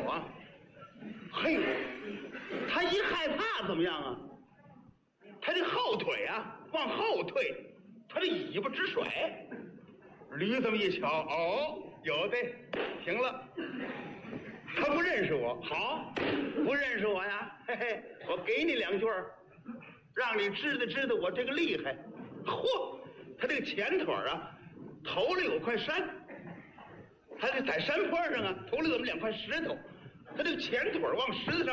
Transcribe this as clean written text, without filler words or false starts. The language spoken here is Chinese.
啊，嘿，他一害怕怎么样啊？他这后腿啊往后退，他这尾巴直甩。驴这么一瞧，哦，有的，停了。他不认识我，好，不认识我呀，嘿嘿，我给你2句，让你知道我这个厉害。嚯，他这个前腿啊，头里有块山，他这在山坡上啊，头里有2块石头，他这个前腿往石头上